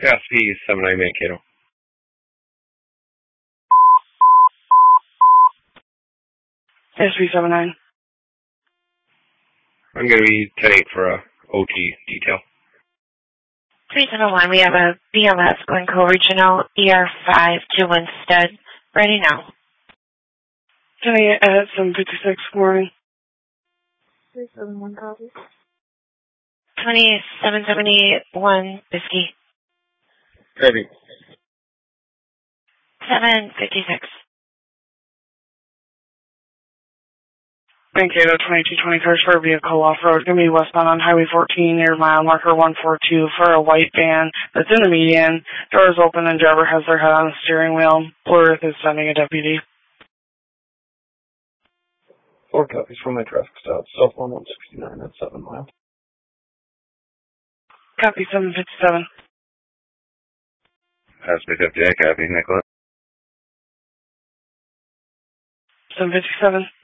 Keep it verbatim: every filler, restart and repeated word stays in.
S P seven nine Mankato. S P seven nine. I'm going to be ten eight for a O T detail. three seven one, we have a B L S Glencoe Regional E R five two one stud. Ready now. ten eight at seven fifty-six, good morning. three seven one, copy. twenty-seven seventy-one, Whiskey. Ready. seven fifty-six. Mankato twenty-two twenty cars for a vehicle off-road. Going to be westbound on Highway fourteen near mile marker one four two for a white van that's in the median. Doors open and driver has their head on the steering wheel. Blue Earth is sending a deputy. Four copies from my traffic stop. Cell phone one sixty-nine at seven mile. Copy seven fifty-seven. S P fifty-eight, copy, Nicholas. seven fifty-seven.